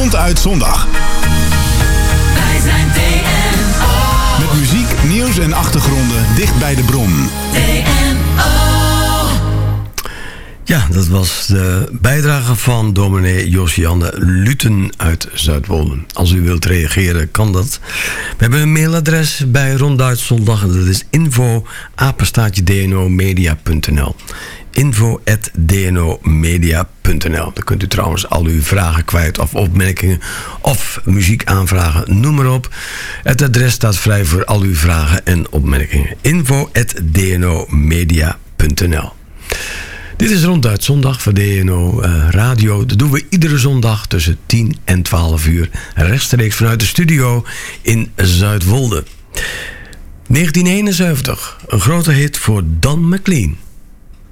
Ronduit Zondag. Wij zijn TNO. Met muziek, nieuws en achtergronden dicht bij de bron. TNO. Ja, dat was de bijdrage van dominee Josianne Luten uit Zuidwolde. Als u wilt reageren, kan dat. We hebben een mailadres bij Ronduit Zondag en dat is info@dnomedia.nl. info@dnomedia.nl. Dan kunt u trouwens al uw vragen kwijt of opmerkingen of muziek aanvragen, noem maar op. Het adres staat vrij voor al uw vragen en opmerkingen. info@dnomedia.nl. Dit is Ronduit Zondag voor DNO Radio. Dat doen we iedere zondag tussen 10 en 12 uur. Rechtstreeks vanuit de studio in Zuidwolde. 1971, een grote hit voor Don McLean.